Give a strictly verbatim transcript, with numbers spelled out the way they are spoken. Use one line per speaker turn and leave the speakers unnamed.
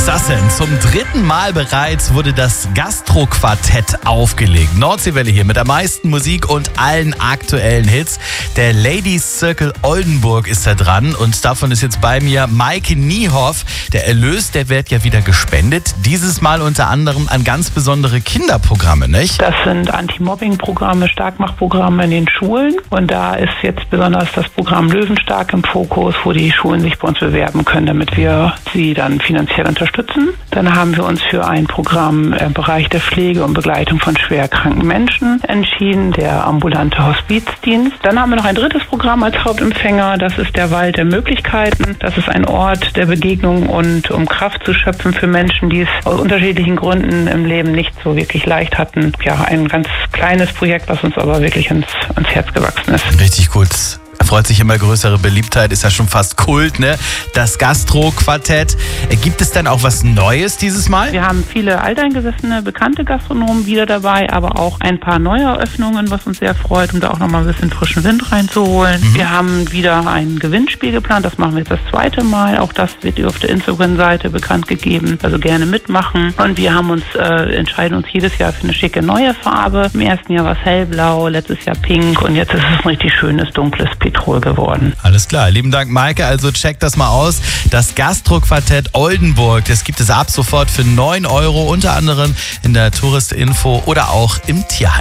ist das denn? Zum dritten Mal bereits wurde das Gastro-Quartett aufgelegt. Nordseewelle hier mit der meisten Musik und allen aktuellen Hits. Der Ladies Circle Oldenburg ist da dran und davon ist jetzt bei mir Maike Niehoff. Der Erlös, der wird ja wieder gespendet. Dieses Mal unter anderem an ganz besondere Kinderprogramme, nicht?
Das sind Anti-Mobbing-Programme, Starkmachprogramme in den Schulen. Und da ist jetzt besonders das Programm Löwenstark im Fokus, wo die Schulen sich bei uns bewerben können, damit wir sie dann finanziell unterstützen. Dann haben wir uns für ein Programm im Bereich der Pflege und Begleitung von schwerkranken Menschen entschieden, der ambulante Hospizdienst. Dann haben wir noch ein drittes Programm als Hauptempfänger, das ist der Wald der Möglichkeiten. Das ist ein Ort der Begegnung und um Kraft zu schöpfen für Menschen, die es aus unterschiedlichen Gründen im Leben nicht so wirklich leicht hatten. Ja, ein ganz kleines Projekt, was uns aber wirklich ins, ans Herz gewachsen ist.
Richtig gut. Erfreut sich immer größere Beliebtheit, ist ja schon fast Kult, ne? Das Gastro-Quartett. Gibt es dann auch was Neues dieses Mal?
Wir haben viele alteingesessene, bekannte Gastronomen wieder dabei, aber auch ein paar neue Eröffnungen, was uns sehr freut, um da auch nochmal ein bisschen frischen Wind reinzuholen. Mhm. Wir haben wieder ein Gewinnspiel geplant, das machen wir jetzt das zweite Mal. Auch das wird auf der Instagram-Seite bekannt gegeben, also gerne mitmachen. Und wir haben uns äh, entscheiden uns jedes Jahr für eine schicke neue Farbe. Im ersten Jahr war es hellblau, letztes Jahr pink und jetzt ist es ein richtig schönes, dunkles Petrol geworden.
Alles klar, lieben Dank Maike, also checkt das mal aus. Das Gastro-Quartett Oldenburg, das gibt es ab sofort für neun Euro, unter anderem in der Touristinfo oder auch im Tierheim.